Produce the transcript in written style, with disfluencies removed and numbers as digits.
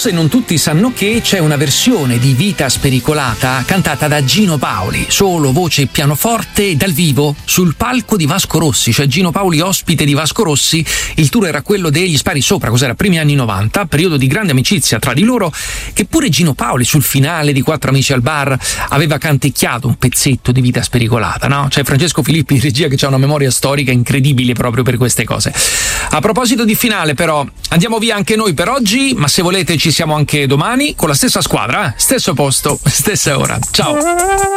Forse non tutti sanno che c'è una versione di Vita Spericolata cantata da Gino Paoli, solo voce e pianoforte dal vivo sul palco di Vasco Rossi, cioè Gino Paoli ospite di Vasco Rossi. Il tour era quello degli Spari Sopra, cos'era? Primi anni 90, periodo di grande amicizia tra di loro, che pure Gino Paoli sul finale di Quattro Amici al Bar aveva canticchiato un pezzetto di Vita Spericolata, no? C'è Francesco Filippi in regia che ha una memoria storica incredibile proprio per queste cose. A proposito di finale però, andiamo via anche noi per oggi, ma se volete ci siamo anche domani con la stessa squadra, stesso posto, stessa ora. Ciao!